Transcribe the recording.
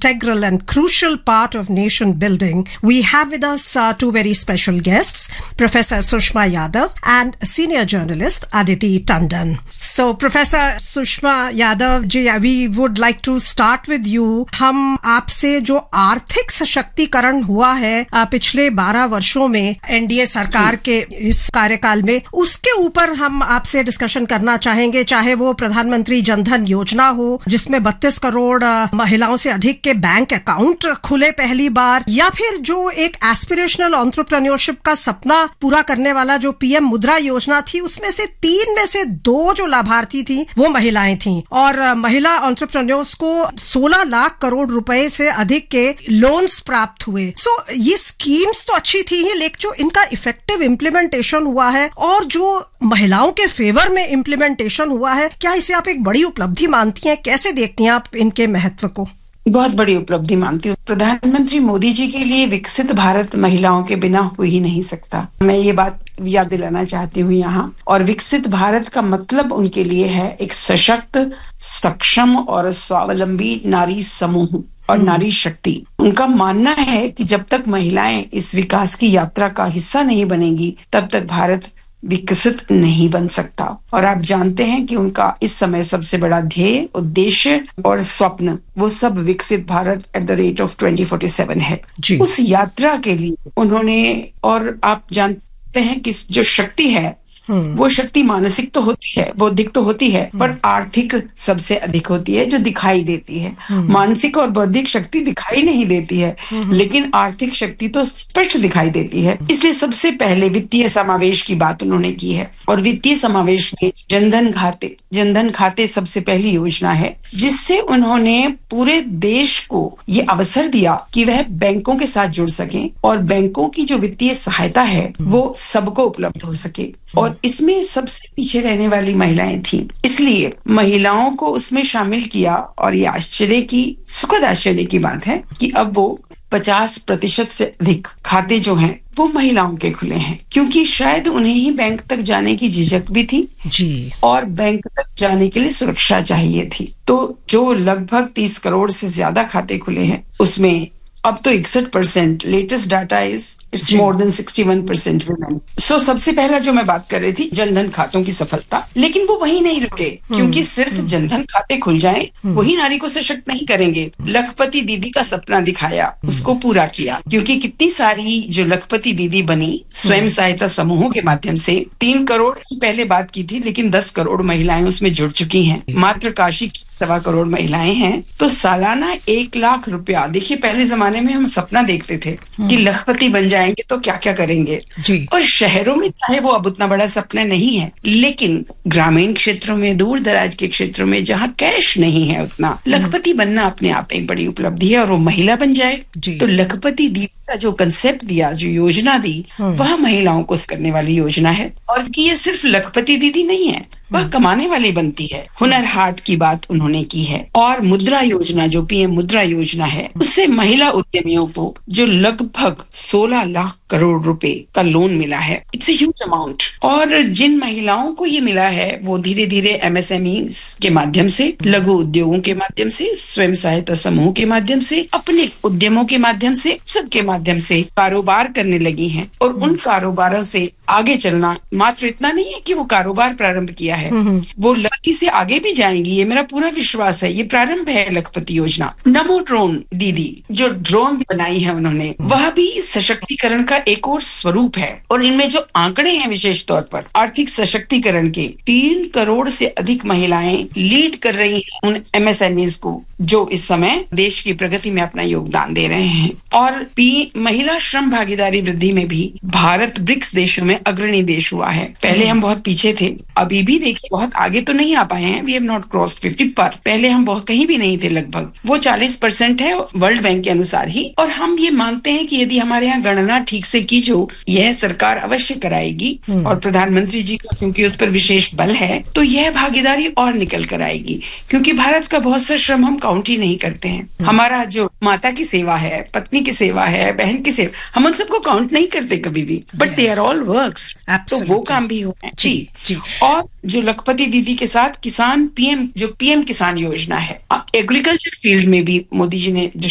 integral and crucial part of nation building, we have with us two very special guests, Professor Sushma Yadav and senior journalist Aditi Tandon. So, Professor Sushma Yadav ji, we would like to start with you. हम आपसे जो आर्थिक सशक्तिकरण हुआ है पिछले 12 वर्षों में एनडीए सरकार के इस कार्यकाल में, उसके ऊपर हम आपसे डिस्कशन करना चाहेंगे। चाहे वो प्रधानमंत्री जनधन योजना हो, जिसमें 32 करोड़ महिलाओं से अधिक के बैंक अकाउंट खुले पहली बार, या फिर जो एक एस्पिरेशनल एंटरप्रेन्योरशिप का सपना पूरा करने वाला जो पीएम मुद्रा योजना थी, उसमें से 3 में से 2 जो लाभार्थी थी वो महिलाएं थीं, और महिला एंटरप्रेन्योर्स को 16 लाख करोड़ रुपए से अधिक के लोन्स प्राप्त हुए। सो ये स्कीम्स तो अच्छी थी ही, लेकिन जो इनका इफेक्टिव इम्प्लीमेंटेशन हुआ है और जो महिलाओं के फेवर में इम्प्लीमेंटेशन हुआ है, क्या इसे आप एक बड़ी उपलब्धि मानती हैं? कैसे देखती हैं आप इनके महत्व को? बहुत बड़ी उपलब्धि मानती हूँ। प्रधानमंत्री मोदी जी के लिए विकसित भारत महिलाओं के बिना हो ही नहीं सकता। मैं ये बात याद दिलाना चाहती हूँ यहाँ। और विकसित भारत का मतलब उनके लिए है एक सशक्त, सक्षम और स्वावलंबी नारी समूह और नारी शक्ति। उनका मानना है कि जब तक महिलाएं इस विकास की यात्रा का हिस्सा नहीं बनेगी, तब तक भारत विकसित नहीं बन सकता। और आप जानते हैं कि उनका इस समय सबसे बड़ा ध्येय, उद्देश्य और स्वप्न, वो सब विकसित Bharat at the rate of 2047 है। उस यात्रा के लिए उन्होंने, और आप जानते हैं कि जो शक्ति है वो शक्ति मानसिक तो होती है, बौद्धिक तो होती है, पर आर्थिक सबसे अधिक होती है, जो दिखाई देती है। मानसिक और बौद्धिक शक्ति दिखाई नहीं देती है, लेकिन आर्थिक शक्ति तो स्पष्ट दिखाई देती है। इसलिए सबसे पहले वित्तीय समावेश की बात उन्होंने की है, और वित्तीय समावेश में जनधन खाते सबसे पहली योजना है, जिससे उन्होंने पूरे देश को ये अवसर दिया कि वह बैंकों के साथ जुड़ सकें और बैंकों की जो वित्तीय सहायता है वो सबको उपलब्ध हो सके। और इसमें सबसे पीछे रहने वाली महिलाएं थीं, इसलिए महिलाओं को उसमें शामिल किया। और ये सुखद आश्चर्य की बात है कि अब वो 50% से अधिक खाते जो हैं वो महिलाओं के खुले हैं, क्योंकि शायद उन्हें ही बैंक तक जाने की झिझक भी थी जी, और बैंक तक जाने के लिए सुरक्षा चाहिए थी। तो जो लगभग 30 करोड़ से ज्यादा खाते खुले हैं, उसमें अब तो 61%, latest data it's more than 61% women. सो सबसे पहला जो मैं बात कर रही थी, जनधन खातों की सफलता। लेकिन वो वही नहीं रुके, क्योंकि सिर्फ जनधन खाते खुल जाएं वही नारी को सशक्त नहीं करेंगे। लखपति दीदी का सपना दिखाया, उसको पूरा किया, क्योंकि कितनी सारी जो लखपति दीदी बनी स्वयं सहायता समूहों के माध्यम से। 3 करोड़ की पहले बात की थी, लेकिन 10 करोड़ महिलाएं उसमें जुड़ चुकी हैं। मात्र काशी 1.25 करोड़ महिलाएं हैं, तो सालाना 1 लाख रुपया। देखिए, पहले जमाने में हम सपना देखते थे कि लखपति बन जाएंगे तो क्या क्या करेंगे जी। और शहरों में चाहे वो अब उतना बड़ा सपना नहीं है, लेकिन ग्रामीण क्षेत्रों में, दूर दराज के क्षेत्रों में जहाँ कैश नहीं है उतना, लखपति बनना अपने आप एक बड़ी उपलब्धि है। और वो महिला बन जाए तो लखपति दीदी का जो कंसेप्ट दिया, जो योजना दी, वह महिलाओं को करने वाली योजना है। और कि ये सिर्फ लखपति दीदी नहीं है, वह कमाने वाली बनती है। हुनर हाट की बात उन्होंने की है। और मुद्रा योजना, जो पीएम मुद्रा योजना है, उससे महिला उद्यमियों को जो लगभग 16 लाख करोड़ रुपए का लोन मिला है, इट्स अ ह्यूज अमाउंट। और जिन महिलाओं को ये मिला है वो धीरे धीरे एमएसएमई के माध्यम से, लघु उद्योगों के माध्यम से, स्वयं सहायता समूह के माध्यम से, अपने उद्यमों के माध्यम से, सबके माध्यम से कारोबार करने लगी हैं। और उन कारोबारों से आगे चलना मात्र इतना नहीं है कि वो कारोबार प्रारंभ किया है, वो लखपति से आगे भी जाएंगी, ये मेरा पूरा विश्वास है। ये प्रारंभ है लखपति योजना। नमो ड्रोन दीदी, जो ड्रोन बनाई है उन्होंने, वह भी सशक्तिकरण का एक और स्वरूप है। और इनमें जो आंकड़े हैं विशेष तौर पर आर्थिक सशक्तिकरण के, 3 करोड़ से अधिक महिलाएं लीड कर रही हैं उन एमएसएमईज को, जो इस समय देश की प्रगति में अपना योगदान दे रहे हैं। और महिला श्रम भागीदारी वृद्धि में भी भारत ब्रिक्स देशों में अग्रणी देश हुआ है। पहले हम बहुत पीछे थे, अभी भी देखिए बहुत आगे तो नहीं आ पाए हैं, वी हैव नॉट क्रॉस्ड 50, पर पहले हम बहुत कहीं भी नहीं थे। लगभग वो 40% है वर्ल्ड बैंक के अनुसार ही। और हम ये मानते हैं कि यदि हमारे यहाँ गणना ठीक से की, जो यह सरकार अवश्य कराएगी और प्रधानमंत्री जी का क्योंकि उस पर विशेष बल है, तो यह भागीदारी और निकल कर आएगी। क्योंकि भारत का बहुत सा श्रम हम काउंट ही नहीं करते हैं। हमारा जो माता की सेवा है, पत्नी की सेवा है, बहन की सेवा, हम उन सबको काउंट नहीं करते कभी भी, but they are all works. तो वो काम भी हो जी। और जो लखपति दीदी के साथ किसान पीएम किसान योजना है, एग्रीकल्चर फील्ड में भी मोदी जी ने जो